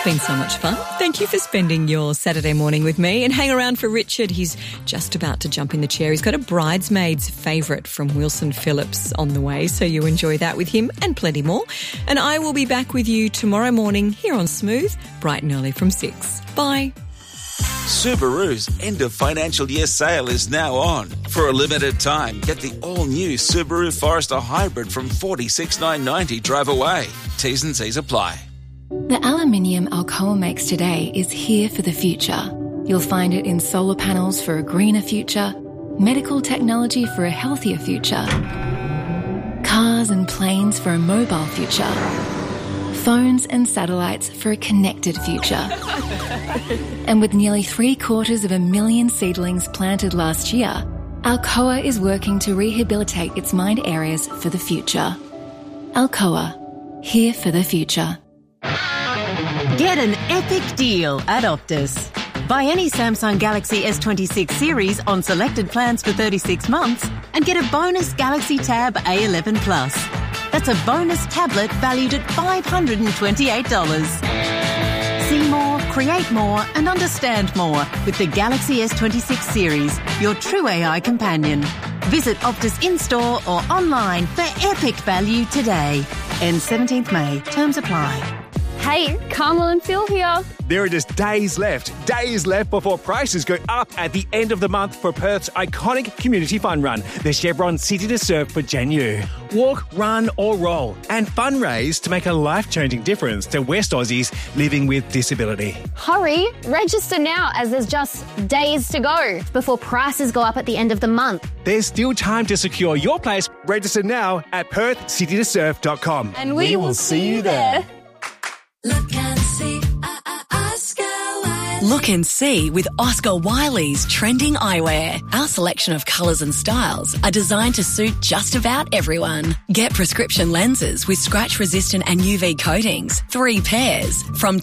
been so much fun. Thank you for spending your Saturday morning with me, and hang around for Richard. He's just about to jump in the chair. He's got a bridesmaid's favourite from Wilson Phillips on the way, so you enjoy that with him and plenty more. And I will be back with you tomorrow morning here on Smooth, bright and early from 6. Bye. Subaru's end of financial year sale is now on. For a limited time, get the all-new Subaru Forester Hybrid from $46,990 drive away. T's and C's apply. The aluminium Alcoa makes today is here for the future. You'll find it in solar panels for a greener future, medical technology for a healthier future, cars and planes for a mobile future, phones and satellites for a connected future. And with nearly 750,000 seedlings planted last year, Alcoa is working to rehabilitate its mined areas for the future. Alcoa, here for the future. Get an epic deal at Optus. Buy any Samsung Galaxy S26 series on selected plans for 36 months and get a bonus Galaxy Tab A11 Plus. That's a bonus tablet valued at $528. See more, create more and understand more with the Galaxy S26 series, your true AI companion. Visit Optus in-store or online for epic value today. Ends 17th May. Terms apply. Hey, Carmel and Phil here. There are just days left before prices go up at the end of the month for Perth's iconic community fun run, the Chevron City to Surf for January. Walk, run or roll and fundraise to make a life-changing difference to West Aussies living with disability. Hurry, register now as there's just days to go before prices go up at the end of the month. There's still time to secure your place. Register now at perthcitytosurf.com. And we will see you there. Look and see, Oscar Wiley. Look and see with Oscar Wiley's trending eyewear. Our selection of colours and styles are designed to suit just about everyone. Get prescription lenses with scratch-resistant and UV coatings, 3 pairs, from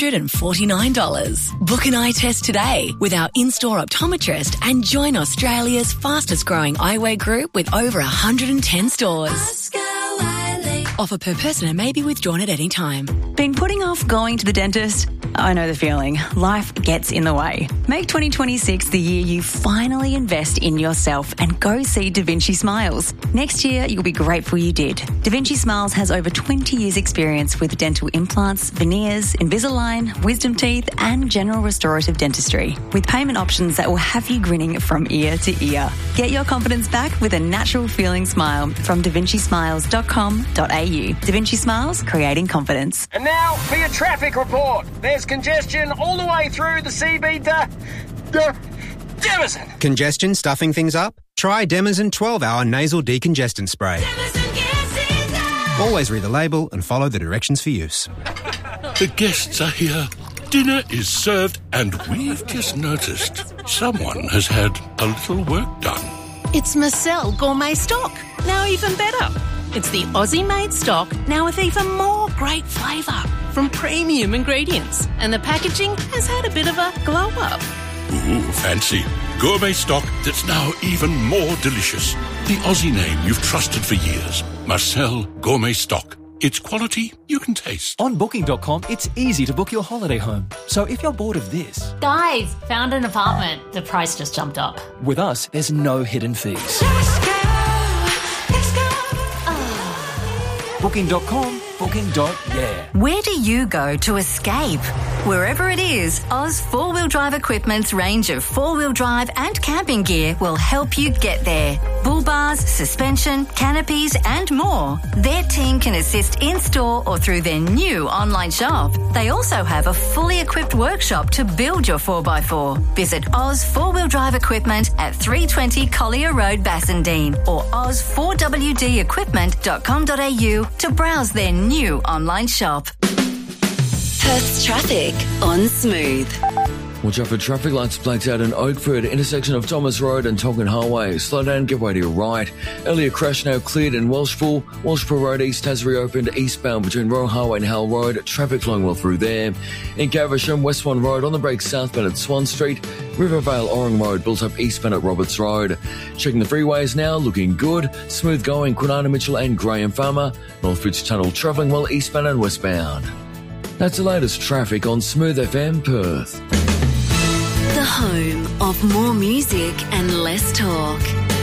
$249. Book an eye test today with our in-store optometrist and join Australia's fastest-growing eyewear group with over 110 stores. Oscar Wiley. Offer per person and may be withdrawn at any time. Been putting off going to the dentist? I know the feeling. Life gets in the way. Make 2026 the year you finally invest in yourself and go see Da Vinci Smiles. Next year, you'll be grateful you did. Da Vinci Smiles has over 20 years' experience with dental implants, veneers, Invisalign, wisdom teeth and general restorative dentistry, with payment options that will have you grinning from ear to ear. Get your confidence back with a natural feeling smile from davincismiles.com.au. Da Vinci Smiles, creating confidence. And now for your traffic report. There's congestion all the way through the CB to Demison. Congestion stuffing things up? Try Demison 12-hour nasal decongestant spray. Always read the label and follow the directions for use. The guests are here. Dinner is served and we've just noticed someone has had a little work done. It's Marcel Gourmet Stock. Now even better. It's the Aussie-made stock, now with even more great flavour from premium ingredients. And the packaging has had a bit of a glow-up. Ooh, fancy. Gourmet stock that's now even more delicious. The Aussie name you've trusted for years. Marcel Gourmet Stock. It's quality you can taste. On Booking.com, it's easy to book your holiday home. So if you're bored of this... Guys, found an apartment. The price just jumped up. With us, there's no hidden fees. Booking.com, booking.yeah. Where do you go to escape? Wherever it is, Oz 4-Wheel Drive Equipment's range of 4-wheel drive and camping gear will help you get there. Bull bars, suspension, canopies and more. Their team can assist in-store or through their new online shop. They also have a fully equipped workshop to build your 4x4. Visit Oz 4-Wheel Drive Equipment at 320 Collier Road, Bassendean or oz4wdequipment.com.au to browse their new online shop. Perth's traffic on Smooth. Watch out for traffic lights blacked out in Oakford, intersection of Thomas Road and Tonkin Highway. Slow down, get way to your right. Earlier crash now cleared in Welshpool. Welshpool Road East has reopened eastbound between Royal Highway and Howell Road. Traffic flowing well through there. In Caversham, West Swan Road on the break southbound at Swan Street. Rivervale Orring Road built up eastbound at Roberts Road. Checking the freeways now, looking good. Smooth going, Kwinana Mitchell and Graham Farmer. North Bridge Tunnel travelling well eastbound and westbound. That's the latest traffic on Smooth FM Perth. The home of more music and less talk.